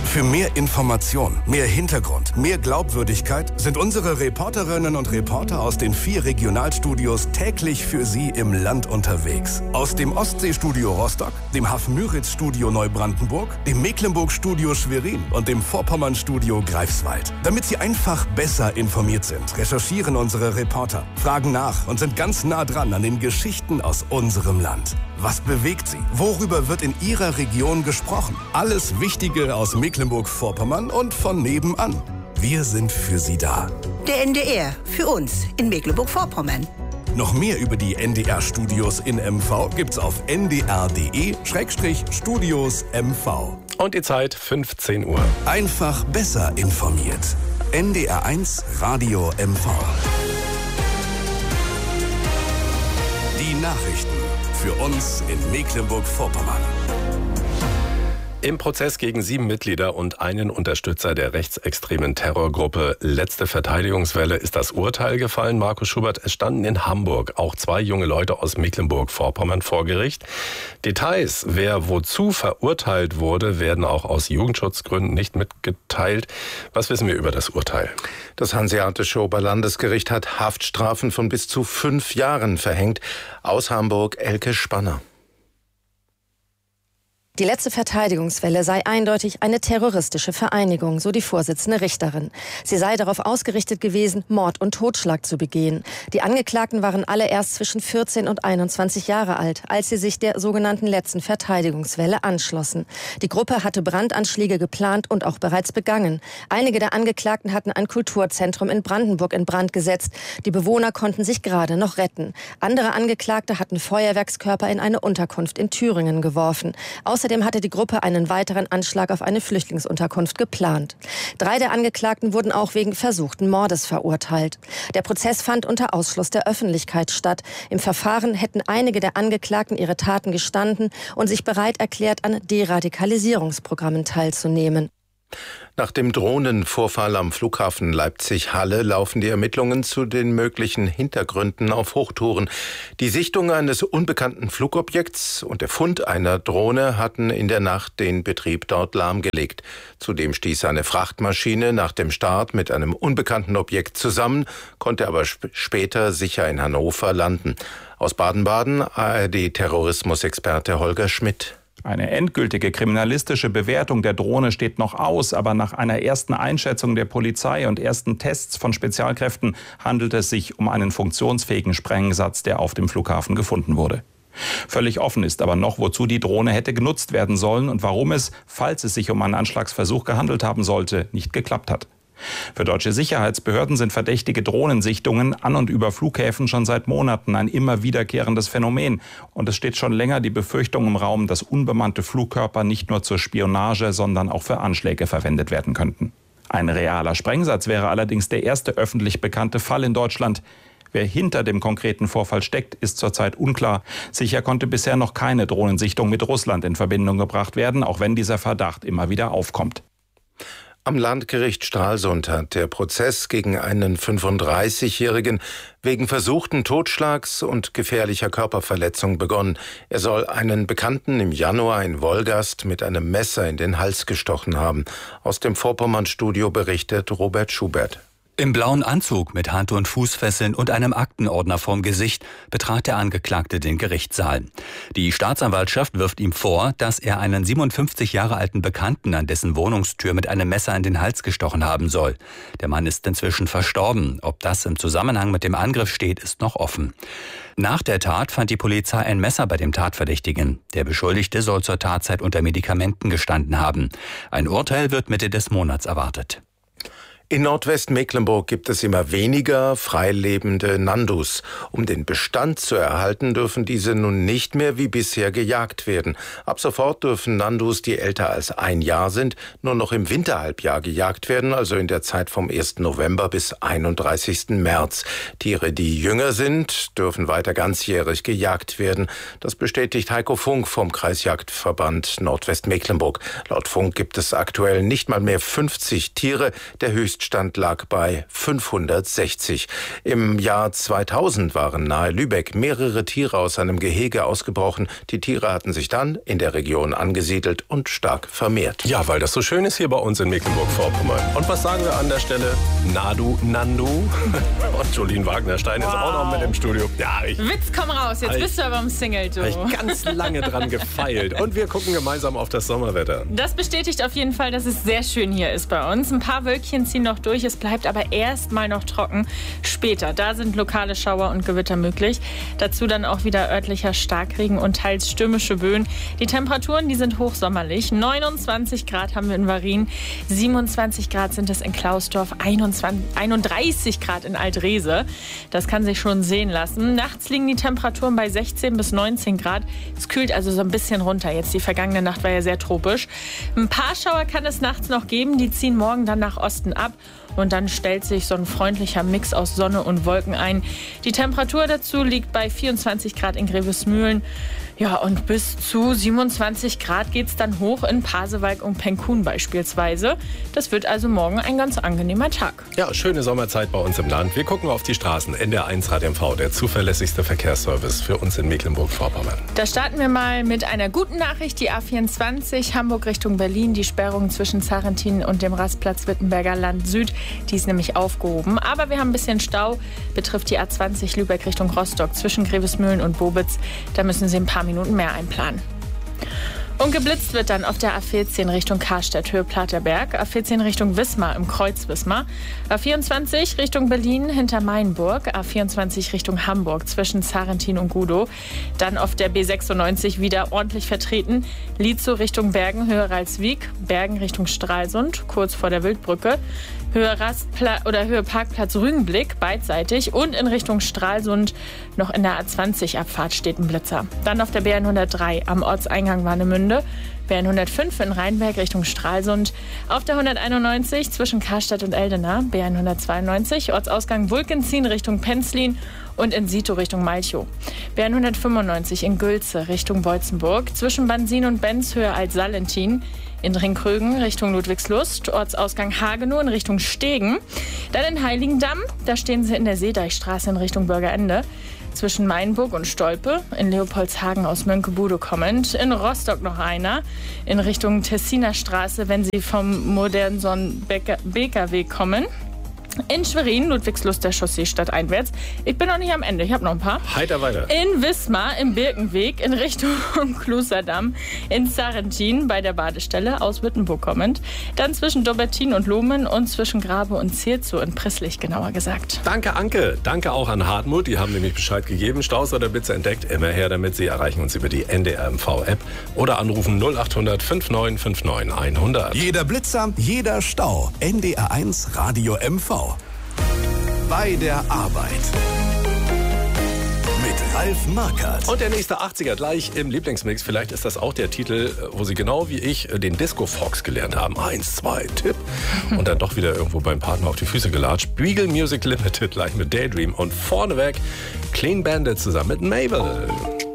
Für mehr Information, mehr Hintergrund, mehr Glaubwürdigkeit sind unsere Reporterinnen und Reporter aus den 4 Regionalstudios täglich für Sie im Land unterwegs. Aus dem Ostseestudio Rostock, dem Hafenmüritz-Studio Neubrandenburg, dem Mecklenburg-Studio Schwerin und dem Vorpommern-Studio Greifswald. Damit Sie einfach besser informiert sind, recherchieren unsere Reporter, fragen nach und sind ganz nah dran an den Geschichten aus unserem Land. Was bewegt Sie? Worüber wird in Ihrer Region gesprochen? Alles Wichtige aus Mecklenburg-Vorpommern und von nebenan. Wir sind für Sie da. Der NDR, für uns in Mecklenburg-Vorpommern. Noch mehr über die NDR-Studios in MV gibt's auf ndr.de/Studios MV. Und die Zeit 15 Uhr. Einfach besser informiert. NDR1 Radio MV. Die Nachrichten für uns in Mecklenburg-Vorpommern. Im Prozess gegen 7 Mitglieder und einen Unterstützer der rechtsextremen Terrorgruppe Letzte Verteidigungswelle ist das Urteil gefallen. Markus Schubert, es standen in Hamburg auch 2 junge Leute aus Mecklenburg-Vorpommern vor Gericht. Details, wer wozu verurteilt wurde, werden auch aus Jugendschutzgründen nicht mitgeteilt. Was wissen wir über das Urteil? Das Hanseatische Oberlandesgericht hat Haftstrafen von bis zu 5 Jahren verhängt. Aus Hamburg Elke Spanner. Die Letzte Verteidigungswelle sei eindeutig eine terroristische Vereinigung, so die Vorsitzende Richterin. Sie sei darauf ausgerichtet gewesen, Mord und Totschlag zu begehen. Die Angeklagten waren alle erst zwischen 14 und 21 Jahre alt, als sie sich der sogenannten Letzten Verteidigungswelle anschlossen. Die Gruppe hatte Brandanschläge geplant und auch bereits begangen. Einige der Angeklagten hatten ein Kulturzentrum in Brandenburg in Brand gesetzt. Die Bewohner konnten sich gerade noch retten. Andere Angeklagte hatten Feuerwerkskörper in eine Unterkunft in Thüringen geworfen. Außerdem hatte die Gruppe einen weiteren Anschlag auf eine Flüchtlingsunterkunft geplant. 3 der Angeklagten wurden auch wegen versuchten Mordes verurteilt. Der Prozess fand unter Ausschluss der Öffentlichkeit statt. Im Verfahren hätten einige der Angeklagten ihre Taten gestanden und sich bereit erklärt, an Deradikalisierungsprogrammen teilzunehmen. Nach dem Drohnenvorfall am Flughafen Leipzig-Halle laufen die Ermittlungen zu den möglichen Hintergründen auf Hochtouren. Die Sichtung eines unbekannten Flugobjekts und der Fund einer Drohne hatten in der Nacht den Betrieb dort lahmgelegt. Zudem stieß eine Frachtmaschine nach dem Start mit einem unbekannten Objekt zusammen, konnte aber später sicher in Hannover landen. Aus Baden-Baden ARD-Terrorismusexperte Holger Schmidt. Eine endgültige kriminalistische Bewertung der Drohne steht noch aus, aber nach einer ersten Einschätzung der Polizei und ersten Tests von Spezialkräften handelt es sich um einen funktionsfähigen Sprengsatz, der auf dem Flughafen gefunden wurde. Völlig offen ist aber noch, wozu die Drohne hätte genutzt werden sollen und warum es, falls es sich um einen Anschlagsversuch gehandelt haben sollte, nicht geklappt hat. Für deutsche Sicherheitsbehörden sind verdächtige Drohnensichtungen an und über Flughäfen schon seit Monaten ein immer wiederkehrendes Phänomen. Und es steht schon länger die Befürchtung im Raum, dass unbemannte Flugkörper nicht nur zur Spionage, sondern auch für Anschläge verwendet werden könnten. Ein realer Sprengsatz wäre allerdings der erste öffentlich bekannte Fall in Deutschland. Wer hinter dem konkreten Vorfall steckt, ist zurzeit unklar. Sicher konnte bisher noch keine Drohnensichtung mit Russland in Verbindung gebracht werden, auch wenn dieser Verdacht immer wieder aufkommt. Am Landgericht Stralsund hat der Prozess gegen einen 35-Jährigen wegen versuchten Totschlags und gefährlicher Körperverletzung begonnen. Er soll einen Bekannten im Januar in Wolgast mit einem Messer in den Hals gestochen haben. Aus dem Vorpommern-Studio berichtet Robert Schubert. Im blauen Anzug mit Hand- und Fußfesseln und einem Aktenordner vorm Gesicht betrat der Angeklagte den Gerichtssaal. Die Staatsanwaltschaft wirft ihm vor, dass er einen 57 Jahre alten Bekannten an dessen Wohnungstür mit einem Messer in den Hals gestochen haben soll. Der Mann ist inzwischen verstorben. Ob das im Zusammenhang mit dem Angriff steht, ist noch offen. Nach der Tat fand die Polizei ein Messer bei dem Tatverdächtigen. Der Beschuldigte soll zur Tatzeit unter Medikamenten gestanden haben. Ein Urteil wird Mitte des Monats erwartet. In Nordwestmecklenburg gibt es immer weniger freilebende Nandus. Um den Bestand zu erhalten, dürfen diese nun nicht mehr wie bisher gejagt werden. Ab sofort dürfen Nandus, die älter als 1 Jahr sind, nur noch im Winterhalbjahr gejagt werden, also in der Zeit vom 1. November bis 31. März. Tiere, die jünger sind, dürfen weiter ganzjährig gejagt werden. Das bestätigt Heiko Funk vom Kreisjagdverband Nordwestmecklenburg. Laut Funk gibt es aktuell nicht mal mehr 50 Tiere. Der höchste Höchststand lag bei 560. Im Jahr 2000 waren nahe Lübeck mehrere Tiere aus einem Gehege ausgebrochen. Die Tiere hatten sich dann in der Region angesiedelt und stark vermehrt. Ja, weil das so schön ist hier bei uns in Mecklenburg-Vorpommern. Und was sagen wir an der Stelle? Nadu, Nandu. Und Jolien Wagner-Stein ist auch noch mit im Studio. Ja, Witz, komm raus, jetzt bist du aber umsingelt, du. Habe ich ganz lange dran gefeilt. Und wir gucken gemeinsam auf das Sommerwetter. Das bestätigt auf jeden Fall, dass es sehr schön hier ist bei uns. Ein paar Wölkchen ziehen noch durch, es bleibt aber erst mal noch trocken. Später, da sind lokale Schauer und Gewitter möglich. Dazu dann auch wieder örtlicher Starkregen und teils stürmische Böen. Die Temperaturen, die sind hochsommerlich. 29 Grad haben wir in Varin, 27 Grad sind es in Klausdorf, 31 Grad in Alt-Rehse. Das kann sich schon sehen lassen. Nachts liegen die Temperaturen bei 16 bis 19 Grad. Es kühlt also so ein bisschen runter. Jetzt die vergangene Nacht war ja sehr tropisch. Ein paar Schauer kann es nachts noch geben. Die ziehen morgen dann nach Osten ab. Und dann stellt sich so ein freundlicher Mix aus Sonne und Wolken ein. Die Temperatur dazu liegt bei 24 Grad in Grevesmühlen. Ja, und bis zu 27 Grad geht es dann hoch in Pasewalk und Penkun beispielsweise. Das wird also morgen ein ganz angenehmer Tag. Ja, schöne Sommerzeit bei uns im Land. Wir gucken auf die Straßen. NDR1 Rad MV, der zuverlässigste Verkehrsservice für uns in Mecklenburg-Vorpommern. Da starten wir mal mit einer guten Nachricht. Die A24 Hamburg Richtung Berlin. Die Sperrung zwischen Sarrentin und dem Rastplatz Wittenberger Land Süd. Die ist nämlich aufgehoben. Aber wir haben ein bisschen Stau. Betrifft die A20 Lübeck Richtung Rostock zwischen Grevesmühlen und Bobitz. Da müssen Sie ein paar Minuten mehr einplanen. Und geblitzt wird dann auf der A14 Richtung Karstadt, Höhe Platerberg, A14 Richtung Wismar im Kreuz Wismar, A24 Richtung Berlin hinter Mainburg, A24 Richtung Hamburg zwischen Sarrentin und Gudow, dann auf der B96 wieder ordentlich vertreten, Lietzow Richtung Bergen, Höhe Ralswiek, Bergen Richtung Stralsund, kurz vor der Wildbrücke, Höhe Parkplatz Rügenblick, beidseitig und in Richtung Stralsund noch in der A20-Abfahrt steht ein Blitzer. Dann auf der BN103 am Ortseingang Warnemünde, BN105 in Rheinberg Richtung Stralsund, auf der 191 zwischen Karstadt und Eldena, BN192 Ortsausgang Wulkenzien Richtung Penzlin und in Sito Richtung Malchow. BN195 in Gülze Richtung Beutzenburg, zwischen Bansin und Benz Höhe Alt-Salentin, in Ringkrögen Richtung Ludwigslust, Ortsausgang Hagenow in Richtung Stegen. Dann in Heiligendamm, da stehen Sie in der Seedeichstraße in Richtung Bürgerende. Zwischen Mainburg und Stolpe, in Leopoldshagen aus Mönckebude kommend. In Rostock noch einer, in Richtung Tessiner Straße, wenn Sie vom Modernson-Beker-Weg kommen. In Schwerin, Ludwigslust der Chaussee stadteinwärts. Ich bin noch nicht am Ende, ich habe noch ein paar. Heiter weiter. In Wismar, im Birkenweg, in Richtung Klusterdamm. In Sarrentin, bei der Badestelle, aus Wittenburg kommend. Dann zwischen Dobbertin und Lohmen und zwischen Grabe und Zierzow in Prisslich, genauer gesagt. Danke, Anke. Danke auch an Hartmut. Die haben nämlich Bescheid gegeben. Staus oder Blitze entdeckt. Immer her damit. Sie erreichen uns über die NDR MV-App oder anrufen 0800 5959 100. Jeder Blitzer, jeder Stau. NDR1 Radio MV. Bei der Arbeit. Mit Ralf Markert. Und der nächste 80er gleich im Lieblingsmix. Vielleicht ist das auch der Titel, wo Sie genau wie ich den Disco Fox gelernt haben. 1, 2, Tipp. Und dann doch wieder irgendwo beim Partner auf die Füße gelatscht. Beagle Music Limited gleich mit Daydream. Und vorneweg Clean Bandit zusammen mit Mabel.